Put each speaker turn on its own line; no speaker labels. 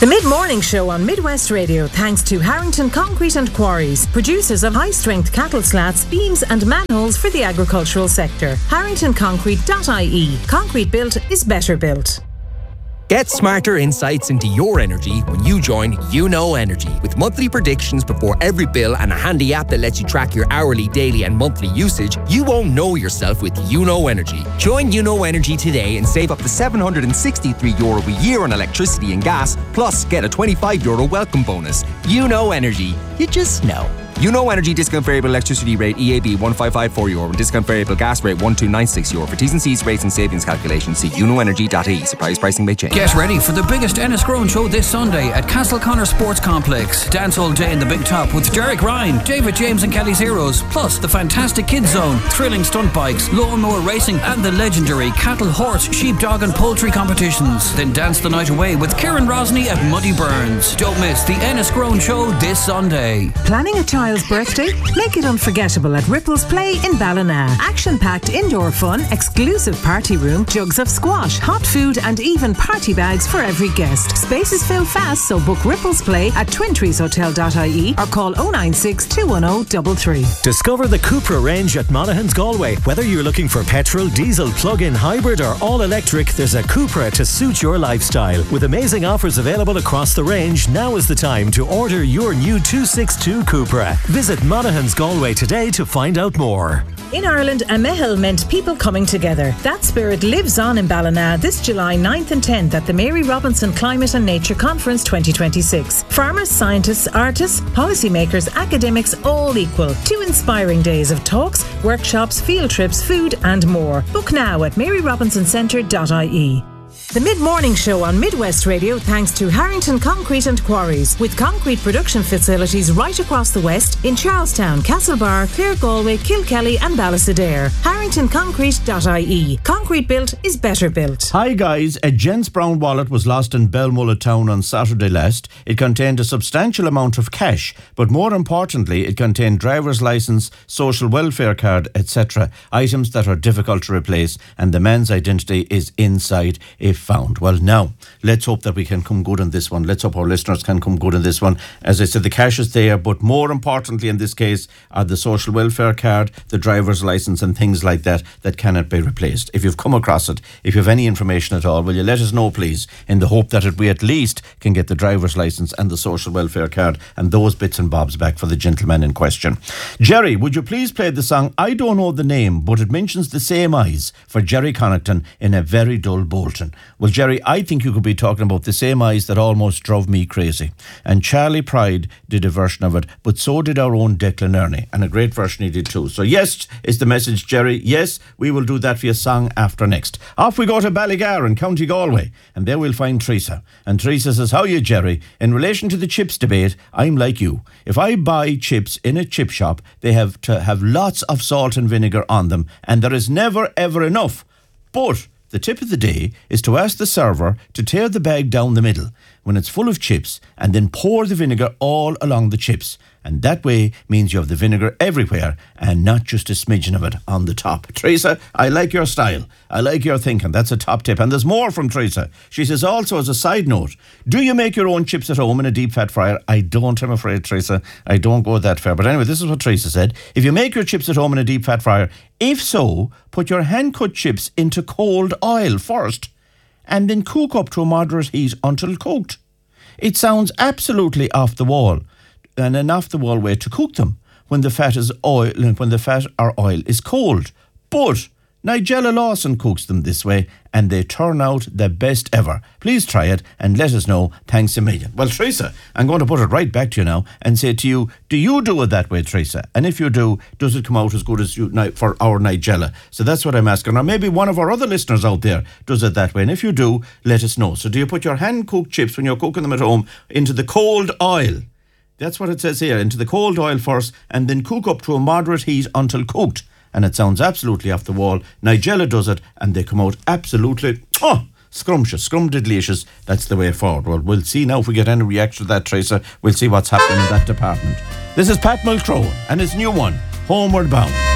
The Mid-Morning Show on Midwest Radio, thanks to Harrington Concrete and Quarries, producers of high-strength cattle slats, beams and manholes for the agricultural sector. HarringtonConcrete.ie. Concrete built is better built.
Get smarter insights into your energy when you join YouKnow Energy. With monthly predictions before every bill and a handy app that lets you track your hourly, daily and monthly usage, you won't know yourself with YouKnow Energy. Join YouKnow Energy today and save up to €763 a year on electricity and gas, plus get a €25 welcome bonus. YouKnow Energy. You just know. YouKnow Energy discount variable electricity rate EAB €1554 and discount variable gas rate €1296. For T's and C's rates and savings calculations, see youknowenergy.ie. Surprise pricing may change.
Get ready for the biggest Enniscrone show this Sunday at Castleconnor Sports Complex. Dance all day in the Big Top with Derek Ryan, David James and Kelly's Heroes, plus the fantastic Kids Zone, thrilling stunt bikes, lawnmower racing and the legendary cattle, horse, sheep, dog and poultry competitions. Then dance the night away with Kieran Rosny at Muddy Burns. Don't miss the Enniscrone show this Sunday.
Planning a child's birthday? Make it unforgettable at Ripples Play in Ballina. Action-packed indoor fun, exclusive party room, jugs of squash, hot food and even party bags for every guest. Spaces fill fast, so book Ripples Play at twintreeshotel.ie or call 096 210 33.
Discover the Cupra range at Monaghan's Galway. Whether you're looking for petrol, diesel, plug-in, hybrid or all-electric, there's a Cupra to suit your lifestyle. With amazing offers available across the range, now is the time to order your new 262 Cupra. Visit Monaghan's Galway today to find out more.
In Ireland, a mehel meant people coming together. That spirit lives on in Ballina this July 9th and 10th at the Mary Robinson Climate and Nature Conference 2026. Farmers, scientists, artists, policymakers, academics, all equal. 2 inspiring days of talks, workshops, field trips, food and more. Book now at maryrobinsoncenter.ie. The Mid-Morning Show on Midwest Radio, thanks to Harrington Concrete and Quarries, with concrete production facilities right across the West in Charlestown, Castlebar, Clare, Galway, Kilkelly and Ballysadair. HarringtonConcrete.ie. Concrete built is better built.
Hi guys, a gents brown wallet was lost in Belmullet town on Saturday last. It contained a substantial amount of cash, but more importantly, it contained driver's licence, social welfare card, etc. Items that are difficult to replace, and the man's identity is inside if found. Well, now, let's hope that we can come good on this one. Let's hope our listeners can come good on this one. As I said, the cash is there, but more importantly in this case are the social welfare card, the driver's licence and things like that that cannot be replaced. If you've come across it, if you have any information at all, will you let us know, please, in the hope that we at least can get the driver's licence and the social welfare card and those bits and bobs back for the gentleman in question. Jerry, would you please play the song I Don't Know the Name, but it mentions the same eyes for Jerry Connaughton in A Very Dull Bolton. Well, Jerry, I think you could be talking about the same eyes that almost drove me crazy. And Charlie Pride did a version of it, but so did our own Declan Ernie, and a great version he did too. So yes, is the message, Jerry. Yes, we will do that for your song after next. Off we go to Ballygar in County Galway, and there we'll find Teresa. And Teresa says, how are you, Jerry? In relation to the chips debate, I'm like you. If I buy chips in a chip shop, they have to have lots of salt and vinegar on them, and there is never ever enough. But the tip of the day is to ask the server to tear the bag down the middle when it's full of chips and then pour the vinegar all along the chips. And that way means you have the vinegar everywhere and not just a smidgen of it on the top. Teresa, I like your style. I like your thinking. That's a top tip. And there's more from Teresa. She says also, as a side note, do you make your own chips at home in a deep fat fryer? I don't, I'm afraid, Teresa. I don't go that far. But anyway, this is what Teresa said. If you make your chips at home in a deep fat fryer, if so, put your hand-cut chips into cold oil first and then cook up to a moderate heat until cooked. It sounds absolutely off the wall, and an off-the-wall way to cook them when the fat or oil is cold. But Nigella Lawson cooks them this way, and they turn out the best ever. Please try it and let us know. Thanks a million. Well, Teresa, I'm going to put it right back to you now and say to you, do you do it that way, Teresa? And if you do, does it come out as good as you for our Nigella? So that's what I'm asking. Or maybe one of our other listeners out there does it that way. And if you do, let us know. So do you put your hand-cooked chips when you're cooking them at home into the cold oil? That's what it says here, into the cold oil first, and then cook up to a moderate heat until cooked. And it sounds absolutely off the wall. Nigella does it, and they come out absolutely scrumptious, scrumdiddlicious. That's the way forward. Well, we'll see now if we get any reaction to that, Teresa. We'll see what's happening in that department. This is Pat Mulcrow and his new one, Homeward Bound.